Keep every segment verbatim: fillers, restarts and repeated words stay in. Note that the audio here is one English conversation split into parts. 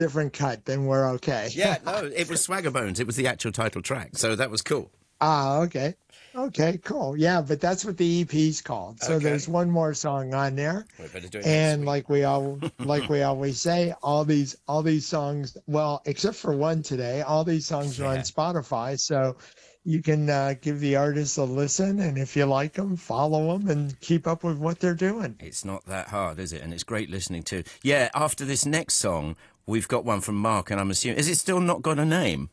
different cut, then we're okay. Yeah, no, it was Swagger Bones. It was the actual title track, so that was cool. Ah, okay. Okay, cool. Yeah, but that's what the E P's called. So there's Okay. one more song on there. We better do it next And week. like we all like we always say, all these all these songs, well, except for one today, all these songs are on Yeah. Spotify. So you can uh, give the artists a listen, and if you like them, follow them and keep up with what they're doing. It's not that hard, is it? And it's great listening to. Yeah, after this next song, we've got one from Mark, and I'm assuming, is it still not got a name?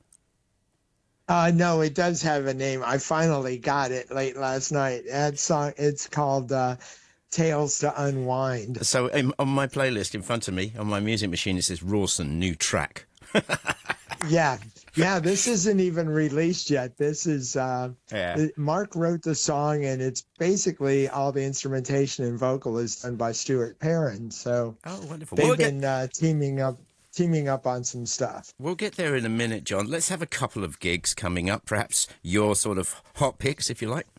Uh, no, it does have a name. I finally got it late last night. That song, it's called uh, Tales to Unwind. So um, on my playlist in front of me, on my music machine, it says Rawson, new track. Yeah, yeah, this isn't even released yet. This is uh, Yeah. Mark wrote the song, and it's basically all the instrumentation and vocal is done by Stuart Perrin. So Oh, wonderful. they've We'll get, been uh, teaming up, teaming up on some stuff. we'll get there in a minute, John. Let's have a couple of gigs coming up. Perhaps your sort of hot picks, if you like.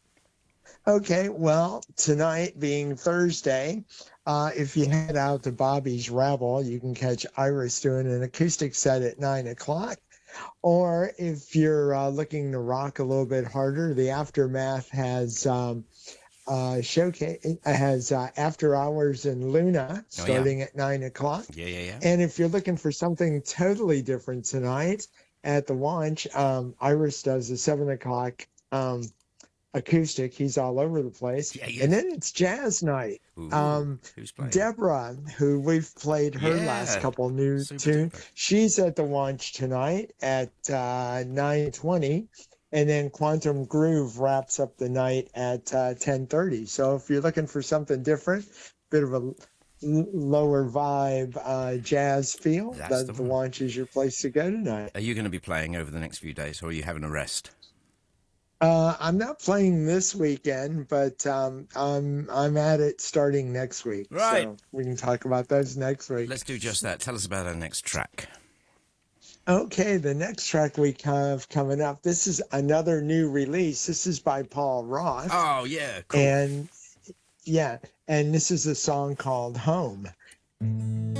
Okay, well, tonight being Thursday, uh, if you head out to Bobby's Rabble, you can catch Iris doing an acoustic set at nine o'clock. Or if you're uh, looking to rock a little bit harder, the Aftermath has um, uh, showcase has uh, After Hours in Luna Oh, yeah. starting at nine o'clock. Yeah, yeah, yeah. And if you're looking for something totally different tonight at the launch, um, Iris does a seven o'clock um, acoustic. He's all over the place. Yeah, he And is. then it's jazz night. Ooh, Um, who's playing? Deborah, who we've played her Yeah, last couple new super tunes, duper. she's at the launch tonight at uh, nine twenty. And then Quantum Groove wraps up the night at uh, ten thirty. So if you're looking for something different, bit of a l- lower vibe uh, jazz feel, That's that the the one. launch is your place to go tonight. Are you going to be playing over the next few days, or are you having a rest? Uh, I'm not playing this weekend, but um, I'm I'm at it starting next week. Right. So we can talk about those next week. Let's do just that. Tell us about our next track. Okay, the next track we have coming up. This is another new release. This is by Paul Roth, Oh, yeah, cool. and yeah, and this is a song called Home.